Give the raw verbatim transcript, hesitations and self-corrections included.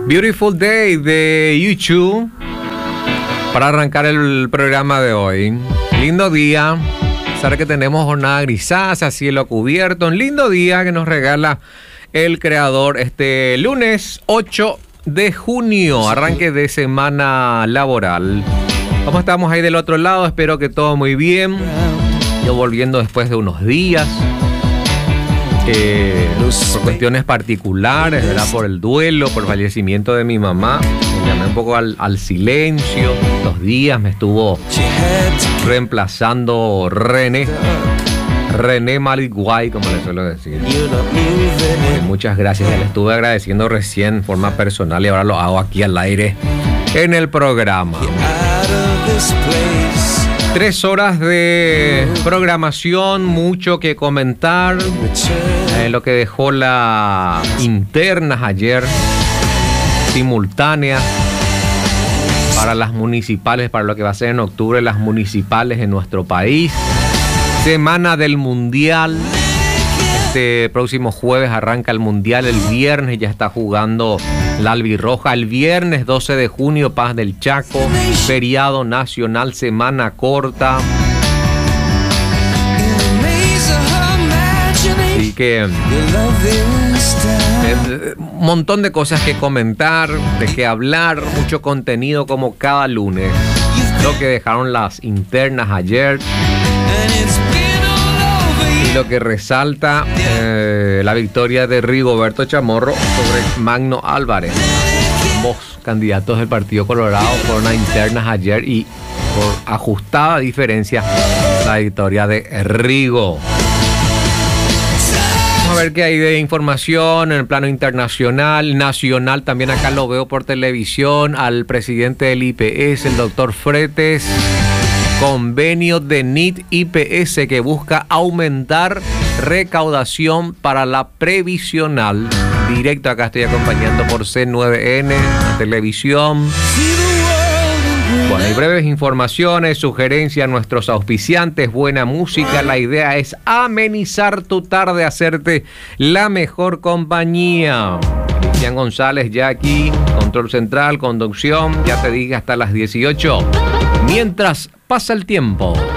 Beautiful Day de YouTube para arrancar el programa de hoy. Lindo día, sabe que tenemos jornada grisácea, cielo cubierto. Un lindo día que nos regala el creador este lunes ocho de junio, arranque de semana laboral. ¿Cómo estamos ahí del otro lado? Espero que todo muy bien. Yo volviendo después de unos días. Eh, por cuestiones particulares, ¿verdad? Por el duelo, por el fallecimiento de mi mamá. Me llamé un poco al, al silencio. Estos días me estuvo reemplazando René. René Maliguay, como le suelo decir. Eh, muchas gracias. Le estuve agradeciendo recién en forma personal y ahora lo hago aquí al aire en el programa. Tres horas de programación, mucho que comentar. Eh, lo que dejó las internas ayer, simultáneas, para las municipales, para lo que va a ser en octubre las municipales en nuestro país. Semana del Mundial. Este próximo jueves arranca el Mundial, el viernes ya está jugando la albirroja. El viernes doce de junio, Paz del Chaco, feriado nacional, semana corta. Así que eh, un montón de cosas que comentar, de qué hablar, mucho contenido como cada lunes. Lo que dejaron las internas ayer. Y lo que resalta eh, la victoria de Rigoberto Chamorro sobre Magno Álvarez. Ambos candidatos del Partido Colorado fueron a internas ayer y por ajustada diferencia la victoria de Rigo. Vamos a ver qué hay de información en el plano internacional, nacional. También acá lo veo por televisión al presidente del I P S, el doctor Fretes. Convenio de N I T I P S que busca aumentar recaudación para la previsional. Directo acá estoy acompañando por C nueve N, la televisión. Bueno, hay breves informaciones, sugerencias a nuestros auspiciantes, buena música. La idea es amenizar tu tarde, hacerte la mejor compañía. Cristian González ya aquí, control central, conducción, ya te dije hasta las dieciocho. Mientras pasa el tiempo.